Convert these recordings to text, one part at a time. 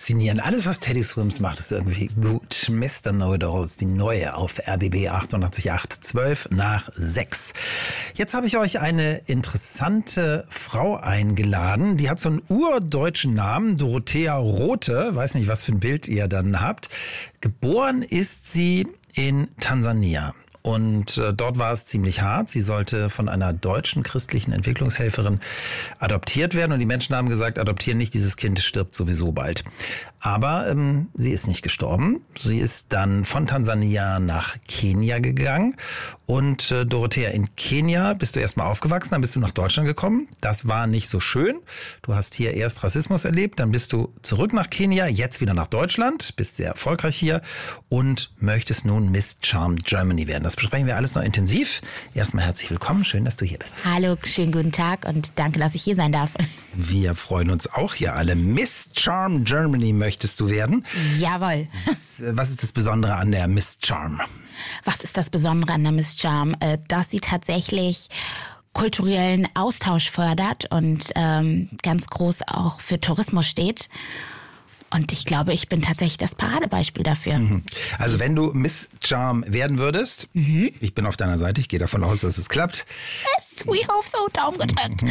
faszinierend. Alles, was Teddy Swims macht, ist irgendwie gut. Mr. Know-It-Alls, die neue auf RBB 88.8, 12 nach 6. Jetzt habe ich euch eine interessante Frau eingeladen. Die hat so einen urdeutschen Namen, Dorothea Rothe. Weiß nicht, was für ein Bild ihr dann habt. Geboren ist sie in Tansania. Und dort war es ziemlich hart. Sie sollte von einer deutschen christlichen Entwicklungshelferin adoptiert werden. Und die Menschen haben gesagt, adoptieren nicht, dieses Kind stirbt sowieso bald. Aber sie ist nicht gestorben. Sie ist dann von Tansania nach Kenia gegangen. Und Dorothea, in Kenia bist du erstmal aufgewachsen, dann bist du nach Deutschland gekommen. Das war nicht so schön. Du hast hier erst Rassismus erlebt, dann bist du zurück nach Kenia, jetzt wieder nach Deutschland, bist sehr erfolgreich hier und möchtest nun Miss Charm Germany werden. Das besprechen wir alles noch intensiv. Erstmal herzlich willkommen, schön, dass du hier bist. Hallo, schönen guten Tag und danke, dass ich hier sein darf. Wir freuen uns auch hier alle. Miss Charm Germany möchtest du werden? Jawohl. Was ist das Besondere an der Miss Charm? Was ist das Besondere an der Miss Charm? Dass sie tatsächlich kulturellen Austausch fördert und ganz groß auch für Tourismus steht. Und ich glaube, ich bin tatsächlich das Paradebeispiel dafür. Also wenn du Miss Charm werden würdest, ich bin auf deiner Seite, ich gehe davon aus, dass es klappt. Yes, we hope so, Daumen gedrückt.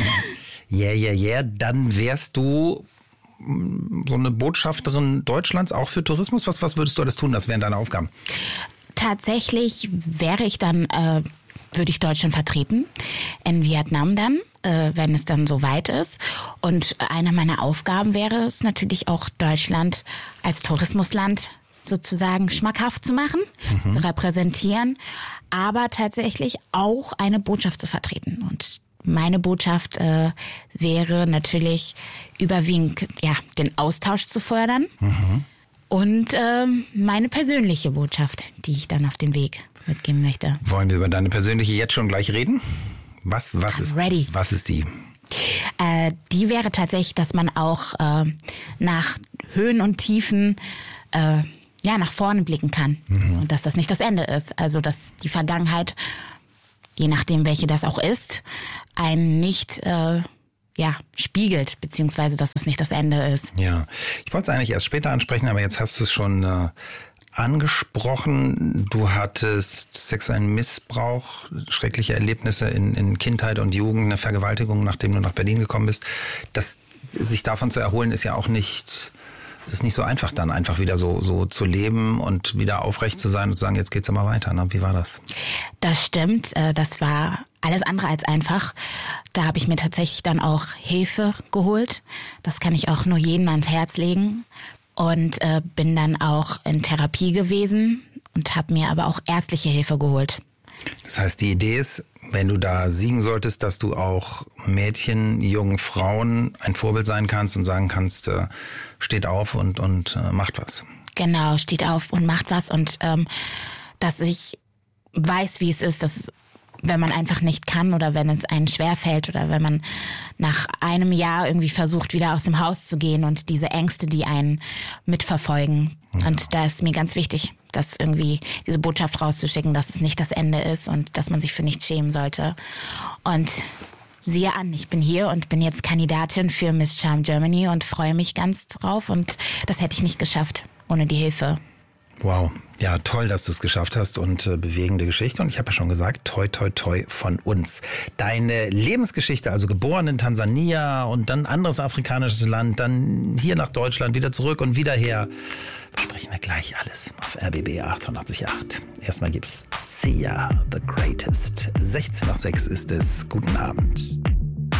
Yeah, dann wärst du so eine Botschafterin Deutschlands auch für Tourismus. Was würdest du alles tun? Das wären deine Aufgaben. Tatsächlich wäre ich dann, würde ich Deutschland vertreten, in Vietnam dann, wenn es dann soweit ist. Und eine meiner Aufgaben wäre es natürlich auch, Deutschland als Tourismusland sozusagen schmackhaft zu machen, zu repräsentieren, aber tatsächlich auch eine Botschaft zu vertreten. Und meine Botschaft wäre natürlich überwiegend, den Austausch zu fördern. Und meine persönliche Botschaft, die ich dann auf den Weg mitgeben möchte. Wollen wir über deine persönliche jetzt schon gleich reden? Was ist die? Die wäre tatsächlich, dass man auch nach Höhen und Tiefen nach vorne blicken kann. Und dass das nicht das Ende ist. Also dass die Vergangenheit, je nachdem welche das auch ist, einen nicht spiegelt, beziehungsweise dass es nicht das Ende ist. Ja, ich wollte es eigentlich erst später ansprechen, aber jetzt hast du es schon angesprochen. Du hattest sexuellen Missbrauch, schreckliche Erlebnisse in Kindheit und Jugend, eine Vergewaltigung, nachdem du nach Berlin gekommen bist. Sich davon zu erholen, ist ja auch nicht... Es ist nicht so einfach dann, einfach wieder so zu leben und wieder aufrecht zu sein und zu sagen, jetzt geht's immer weiter. Ne? Wie war das? Das stimmt. Das war alles andere als einfach. Da habe ich mir tatsächlich dann auch Hilfe geholt. Das kann ich auch nur jedem ans Herz legen. Und bin dann auch in Therapie gewesen und habe mir aber auch ärztliche Hilfe geholt. Das heißt, die Idee ist, wenn du da siegen solltest, dass du auch Mädchen, jungen Frauen ein Vorbild sein kannst und sagen kannst, steht auf und macht was. Genau, steht auf und macht was und dass ich weiß, wie es ist, dass wenn man einfach nicht kann oder wenn es einen schwerfällt oder wenn man nach einem Jahr irgendwie versucht, wieder aus dem Haus zu gehen und diese Ängste, die einen mitverfolgen. Ja. Und da ist mir ganz wichtig, dass irgendwie diese Botschaft rauszuschicken, dass es nicht das Ende ist und dass man sich für nichts schämen sollte. Und siehe an, ich bin hier und bin jetzt Kandidatin für Miss Charm Germany und freue mich ganz drauf und das hätte ich nicht geschafft ohne die Hilfe. Wow, ja, toll, dass du es geschafft hast und bewegende Geschichte. Und ich habe ja schon gesagt, toi, toi, toi von uns. Deine Lebensgeschichte, also geboren in Tansania und dann anderes afrikanisches Land, dann hier nach Deutschland, wieder zurück und wieder her. Besprechen wir gleich alles auf RBB 88.8. Erstmal gibt's Sia, The Greatest. 16 nach 6 ist es. Guten Abend.